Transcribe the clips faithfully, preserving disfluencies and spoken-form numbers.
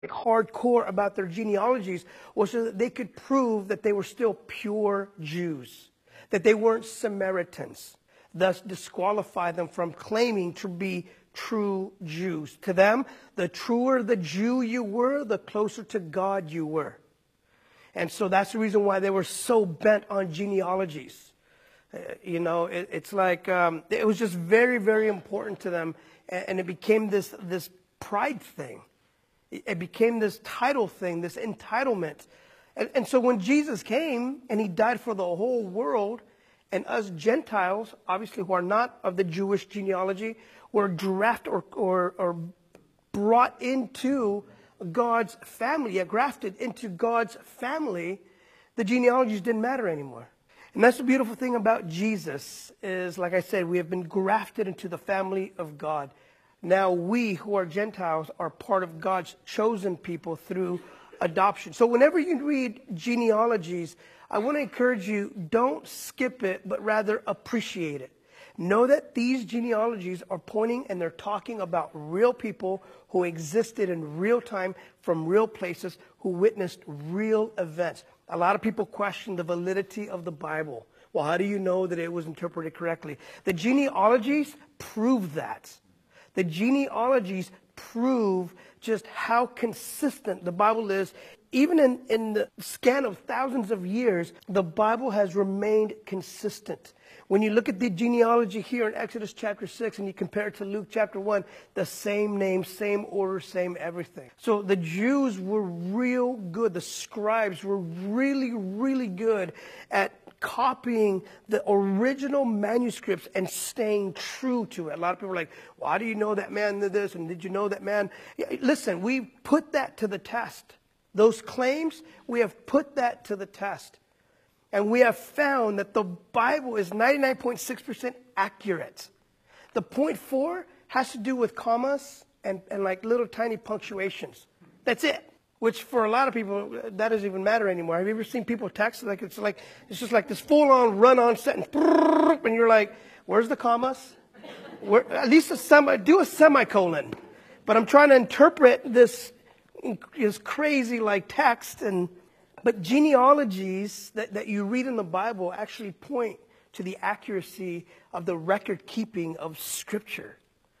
hardcore about their genealogies was so that they could prove that they were still pure Jews, that they weren't Samaritans, thus disqualify them from claiming to be true Jews. To them, the truer the Jew you were, the closer to God you were. And so that's the reason why they were so bent on genealogies. Uh, you know, it, it's like, um, it was just very, very important to them. And, and it became this, this pride thing. It, it became this title thing, this entitlement. And, and so when Jesus came and he died for the whole world, and us Gentiles, obviously who are not of the Jewish genealogy, were drafted or, or, or brought into God's family, yeah, grafted into God's family, the genealogies didn't matter anymore. And that's the beautiful thing about Jesus is, like I said, we have been grafted into the family of God. Now we who are Gentiles are part of God's chosen people through adoption. So whenever you read genealogies, I want to encourage you, don't skip it, but rather appreciate it. Know that these genealogies are pointing and they're talking about real people who existed in real time from real places, who witnessed real events. A lot of people question the validity of the Bible. Well, how do you know that it was interpreted correctly? The genealogies prove that. The genealogies prove just how consistent the Bible is. Even in, in the span of thousands of years, the Bible has remained consistent. When you look at the genealogy here in Exodus chapter six and you compare it to Luke chapter one, the same name, same order, same everything. So the Jews were real good. The scribes were really, really good at copying the original manuscripts and staying true to it. A lot of people are like, well, how do you know that man did this? And did you know that man? Yeah, listen, we put that to the test. Those claims, we have put that to the test. And we have found that the Bible is ninety-nine point six percent accurate. The point four has to do with commas and, and like little tiny punctuations. That's it. Which for a lot of people, that doesn't even matter anymore. Have you ever seen people text? Like it's like it's just like this full-on run-on sentence. And you're like, where's the commas? Where, at least a semi, do a semicolon. But I'm trying to interpret this, this crazy like text and... But genealogies that, that you read in the Bible actually point to the accuracy of the record keeping of Scripture.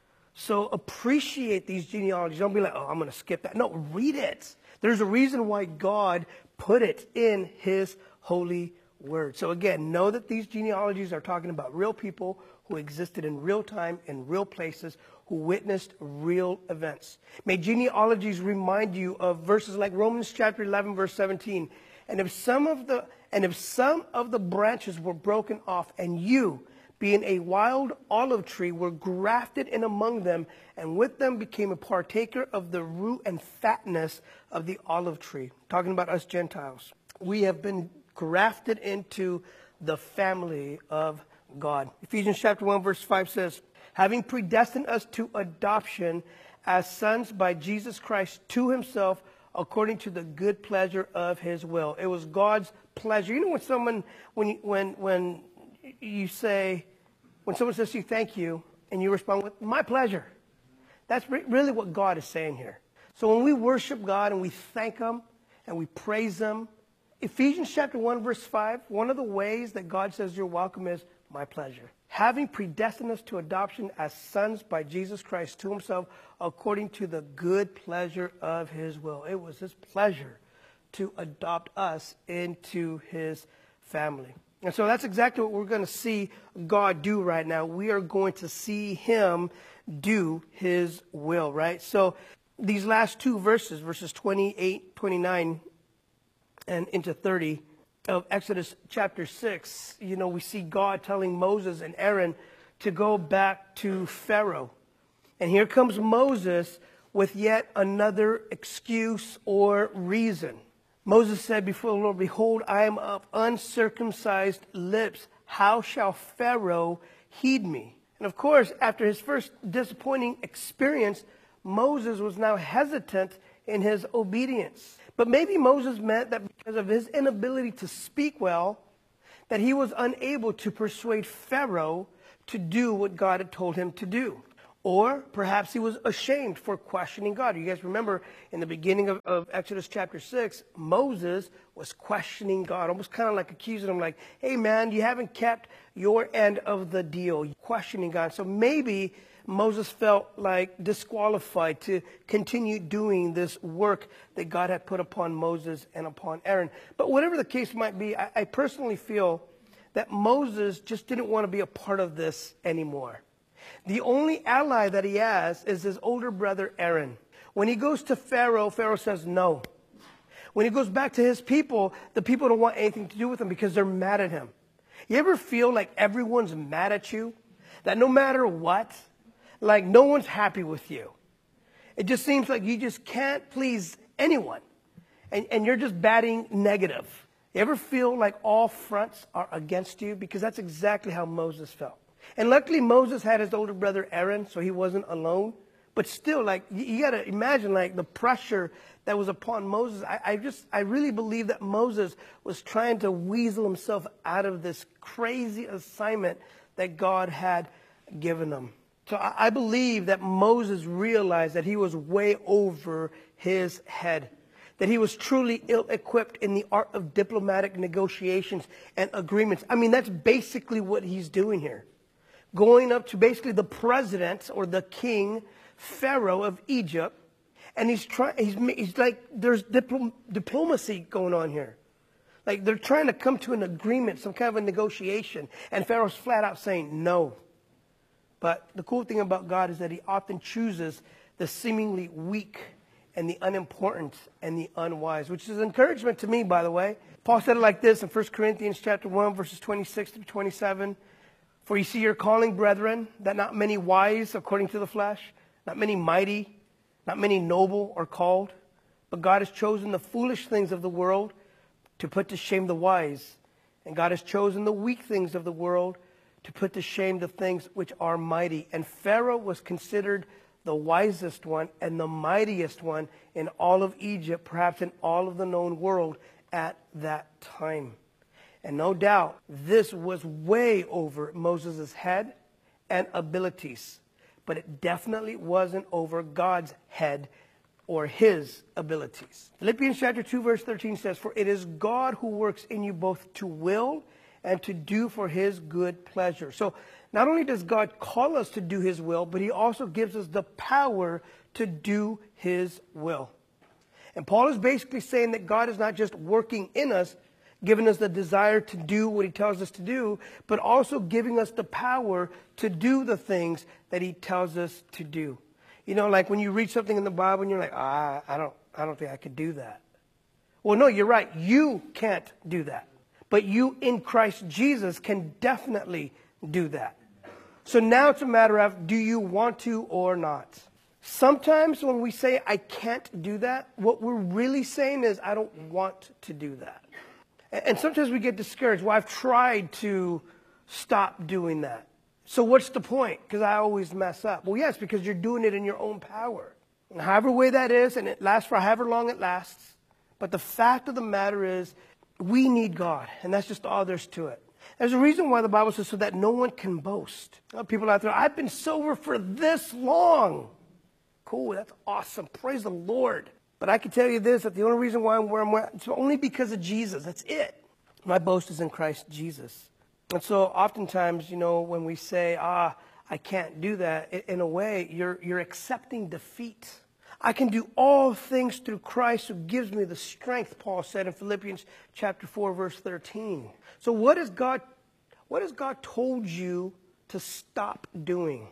So appreciate these genealogies. Don't be like, oh, I'm going to skip that. No, read it. There's a reason why God put it in His holy word. So again, know that these genealogies are talking about real people who existed in real time, in real places, who witnessed real events. May genealogies remind you of verses like Romans chapter eleven, verse seventeen. And if some of the and if some of the branches were broken off, and you, being a wild olive tree, were grafted in among them, and with them became a partaker of the root and fatness of the olive tree. Talking about us Gentiles. We have been grafted into the family of God. Ephesians chapter one, verse five says, having predestined us to adoption as sons by Jesus Christ to Himself, according to the good pleasure of His will. It was God's pleasure. You know when someone, when you, when when you say, when someone says to you, thank you, and you respond with, my pleasure. That's re- really what God is saying here. So when we worship God and we thank Him and we praise Him, Ephesians chapter one, verse five, one of the ways that God says you're welcome is my pleasure. Having predestined us to adoption as sons by Jesus Christ to Himself, according to the good pleasure of His will. It was His pleasure to adopt us into His family. And so that's exactly what we're going to see God do right now. We are going to see Him do His will, right? So these last two verses, verses twenty-eight, twenty-nine, and into thirty, of Exodus chapter six, you know, we see God telling Moses and Aaron to go back to Pharaoh. And here comes Moses with yet another excuse or reason. Moses said before the Lord, behold, I am of uncircumcised lips. How shall Pharaoh heed me? And of course, after his first disappointing experience, Moses was now hesitant in his obedience. But maybe Moses meant that because of his inability to speak well, that he was unable to persuade Pharaoh to do what God had told him to do. Or perhaps he was ashamed for questioning God. You guys remember in the beginning of, of Exodus chapter six, Moses was questioning God, almost kind of like accusing him, like, hey man, you haven't kept your end of the deal, questioning God. So maybe Moses felt like disqualified to continue doing this work that God had put upon Moses and upon Aaron. But whatever the case might be, I, I personally feel that Moses just didn't want to be a part of this anymore. The only ally that he has is his older brother Aaron. When he goes to Pharaoh, Pharaoh says no. When he goes back to his people, the people don't want anything to do with him because they're mad at him. You ever feel like everyone's mad at you? That no matter what, like no one's happy with you. It just seems like you just can't please anyone. And, and you're just batting negative. You ever feel like all fronts are against you? Because that's exactly how Moses felt. And luckily Moses had his older brother Aaron, so he wasn't alone. But still, like, you, you got to imagine, like, the pressure that was upon Moses. I, I just, I really believe that Moses was trying to weasel himself out of this crazy assignment that God had given him. So I, I believe that Moses realized that he was way over his head, that he was truly ill-equipped in the art of diplomatic negotiations and agreements. I mean, that's basically what he's doing here. Going up to basically the president or the king, Pharaoh of Egypt, and he's trying. He's, he's like, there's diplom- diplomacy going on here. Like they're trying to come to an agreement, some kind of a negotiation, and Pharaoh's flat out saying no. But the cool thing about God is that he often chooses the seemingly weak and the unimportant and the unwise, which is encouragement to me, by the way. Paul said it like this in First Corinthians chapter one, verses twenty-six through twenty-seven. For you see your calling, brethren, that not many wise according to the flesh, not many mighty, not many noble are called. But God has chosen the foolish things of the world to put to shame the wise. And God has chosen the weak things of the world to put to shame the things which are mighty. And Pharaoh was considered the wisest one and the mightiest one in all of Egypt, perhaps in all of the known world at that time. And no doubt, this was way over Moses' head and abilities. But it definitely wasn't over God's head or his abilities. Philippians chapter two, verse thirteen says, for it is God who works in you both to will and to do for his good pleasure. So not only does God call us to do his will, but he also gives us the power to do his will. And Paul is basically saying that God is not just working in us, giving us the desire to do what he tells us to do, but also giving us the power to do the things that he tells us to do. You know, like when you read something in the Bible and you're like, ah, I don't, I don't think I could do that. Well, no, you're right. You can't do that. But you in Christ Jesus can definitely do that. So now it's a matter of, do you want to or not? Sometimes when we say, I can't do that, what we're really saying is, I don't want to do that. And sometimes we get discouraged. Well, I've tried to stop doing that. So what's the point? Because I always mess up. Well, yes, because you're doing it in your own power. And however way that is, and it lasts for however long it lasts. But the fact of the matter is, we need God. And that's just all there's to it. There's a reason why the Bible says so that no one can boast. People out there, I've been sober for this long. Cool, that's awesome. Praise the Lord. But I can tell you this, that the only reason why I'm where I'm at, it's only because of Jesus. That's it. My boast is in Christ Jesus. And so oftentimes, you know, when we say, ah, I can't do that, in a way, you're, you're accepting defeat. I can do all things through Christ who gives me the strength, Paul said in Philippians chapter four, verse thirteen. So what has God, what has God told you to stop doing?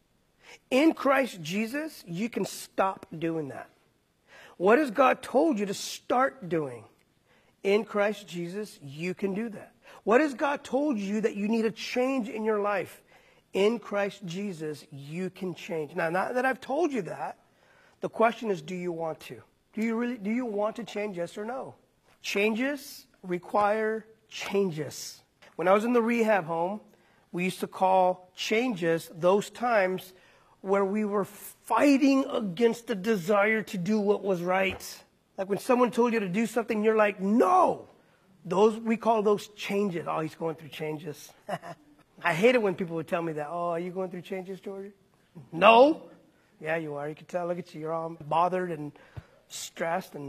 In Christ Jesus, you can stop doing that. What has God told you to start doing? In Christ Jesus, you can do that. What has God told you that you need a change in your life? In Christ Jesus, you can change. Now, not that I've told you that, the question is, do you want to? Do you really, do you want to change, yes or no? Changes require changes. When I was in the rehab home, we used to call changes those times where we were fighting against the desire to do what was right. Like when someone told you to do something, you're like, no. Those, we call those changes. Oh, he's going through changes. I hate it when people would tell me that. Oh, are you going through changes, Georgie? No. Yeah, you are. You can tell. Look at you. You're all bothered and stressed and